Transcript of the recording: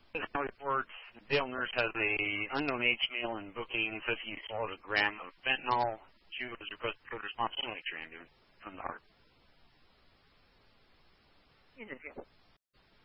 Now reports Dale Nurse has a unknown age male in booking. Says he swallowed a gram of fentanyl. She was requested for response only to ambulance from the heart. Interview.